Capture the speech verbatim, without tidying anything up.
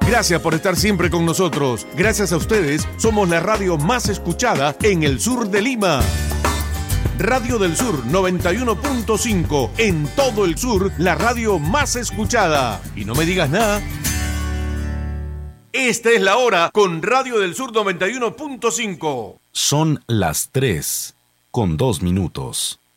Gracias por estar siempre con nosotros. Gracias a ustedes, somos la radio más escuchada en el sur de Lima. Radio del Sur noventa y uno punto cinco. En todo el sur, la radio más escuchada. Y no me digas nada. Esta es la hora con Radio del Sur noventa y uno punto cinco. Son las tres con dos minutos.